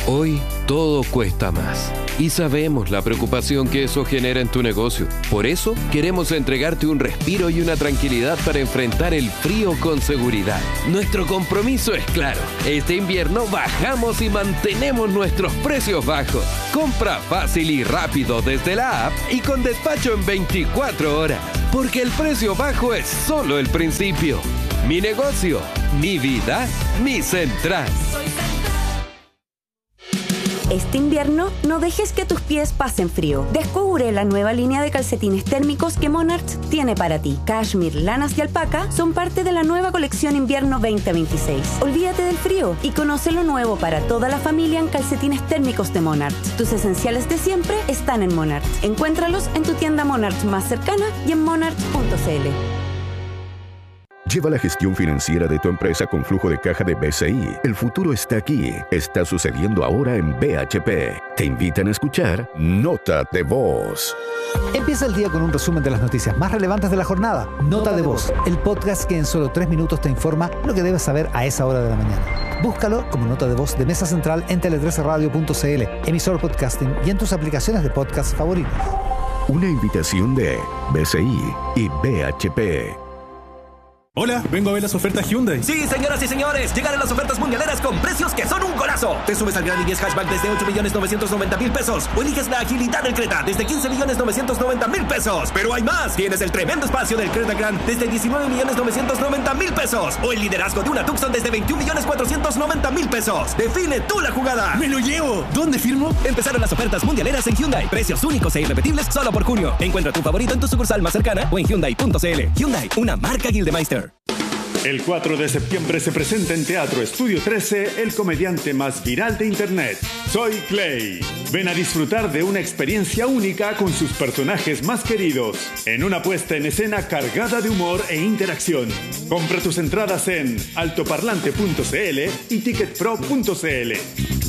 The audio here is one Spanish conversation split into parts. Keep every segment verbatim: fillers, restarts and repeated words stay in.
Hoy todo cuesta más y sabemos la preocupación que eso genera en tu negocio. Por eso queremos entregarte un respiro y una tranquilidad para enfrentar el frío con seguridad. Nuestro compromiso es claro. Este invierno bajamos y mantenemos nuestros precios bajos. Compra fácil y rápido desde la app y con despacho en veinticuatro horas. Porque el precio bajo es solo el principio. Mi negocio, mi vida, mi Central. Este invierno, no dejes que tus pies pasen frío. Descubre la nueva línea de calcetines térmicos que Monarch tiene para ti. Cashmere, lanas y alpaca son parte de la nueva colección invierno veinte veintiséis. Olvídate del frío y conoce lo nuevo para toda la familia en calcetines térmicos de Monarch. Tus esenciales de siempre están en Monarch. Encuéntralos en tu tienda Monarch más cercana y en monarch punto c l. Lleva la gestión financiera de tu empresa con flujo de caja de B C I. El futuro está aquí. Está sucediendo ahora en B H P. Te invitan a escuchar Nota de Voz. Empieza el día con un resumen de las noticias más relevantes de la jornada. Nota de Voz, el podcast que en solo tres minutos te informa lo que debes saber a esa hora de la mañana. Búscalo como Nota de Voz de Mesa Central en tele trece radio punto c l, emisor podcasting y en tus aplicaciones de podcast favoritas. Una invitación de B C I y B H P. Hola, vengo a ver las ofertas Hyundai. Sí, señoras y señores, llegaron las ofertas mundialeras con precios que son un golazo. Te subes al Gran i diez Hatchback desde ocho millones novecientos noventa mil pesos o eliges la agilidad del Creta desde quince millones novecientos noventa mil pesos. Pero hay más. Tienes el tremendo espacio del Creta Grand desde diecinueve millones novecientos noventa mil pesos o el liderazgo de una Tucson desde veintiún millones cuatrocientos noventa mil pesos. Define tú la jugada. ¡Me lo llevo! ¿Dónde firmo? Empezaron las ofertas mundialeras en Hyundai. Precios únicos e irrepetibles solo por junio. Encuentra tu favorito en tu sucursal más cercana o en hyundai punto c l. Hyundai, una marca Gildemeister. El cuatro de septiembre se presenta en Teatro Estudio trece el comediante más viral de Internet. Soy Clay. Ven a disfrutar de una experiencia única con sus personajes más queridos, en una puesta en escena cargada de humor e interacción. Compra tus entradas en altoparlante punto c l y ticketpro punto c l.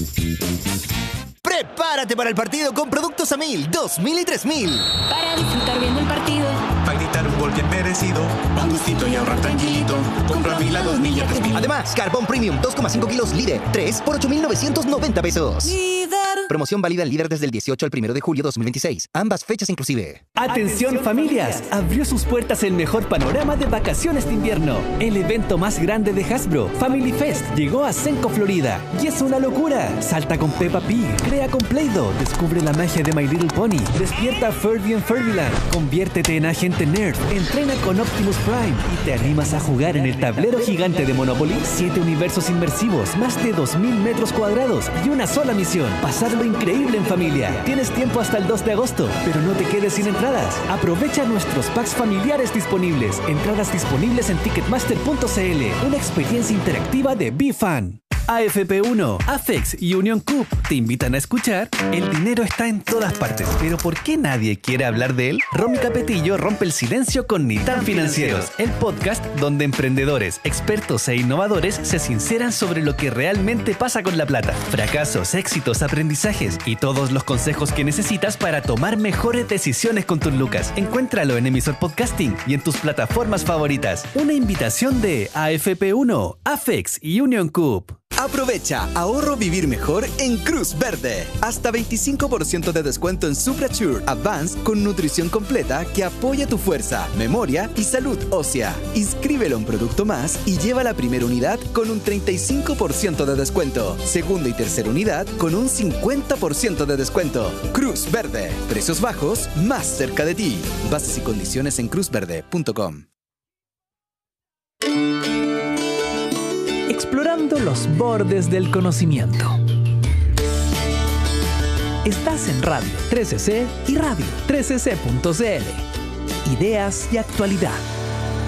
Prepárate para el partido con productos a mil, dos mil y tres mil. Para disfrutar viendo el partido. Para gritar un gol bien merecido. Un gustito y ahorrar tranquilito. Compra mil a dos mil y a tres mil. Además, Carbón Premium dos coma cinco kilos Líder, tres por ocho mil novecientos noventa pesos. Líder. Promoción válida en Líder desde el dieciocho al primero de julio dos mil veintiséis. Ambas fechas inclusive. Atención familias, abrió sus puertas el mejor panorama de vacaciones de invierno. El evento más grande de Hasbro, Family Fest, llegó a Senco, Florida. Y es una locura. Salta con Peppa Pig, crea con Play-Doh, descubre la magia de My Little Pony, despierta a Furby en Furbyland, conviértete en agente nerd, entrena con Optimus Prime y te animas a jugar en el tablero gigante de Monopoly. Siete universos inmersivos, más de dos mil metros cuadrados y una sola misión: pasarlo increíble en familia. Tienes tiempo hasta el dos de agosto, pero no te quedes sin entradas. Aprovecha nuestros packs familiares disponibles. Entradas disponibles en ticketmaster punto c l. Una experiencia interactiva de B-Fan. A F P uno, Afex y Union Coop te invitan a escuchar El dinero está en todas partes, pero ¿por qué nadie quiere hablar de él? Romy Capetillo rompe el silencio con Ni tan Financieros, el podcast donde emprendedores, expertos e innovadores se sinceran sobre lo que realmente pasa con la plata. Fracasos, éxitos, aprendizajes y todos los consejos que necesitas para tomar mejores decisiones con tus lucas. Encuéntralo en emisor podcasting y en tus plataformas favoritas. Una invitación de A F P uno, Afex y Union Coop. Aprovecha ahorro vivir mejor en Cruz Verde. Hasta veinticinco por ciento de descuento en SupraSure Advance con nutrición completa que apoya tu fuerza, memoria y salud ósea. Inscríbelo en Producto Más y lleva la primera unidad con un treinta y cinco por ciento de descuento. Segunda y tercera unidad con un cincuenta por ciento de descuento. Cruz Verde. Precios bajos más cerca de ti. Bases y condiciones en cruz verde punto com. Explorando los bordes del conocimiento. Estás en Radio trece C y Radio trece C punto c l. Ideas y actualidad.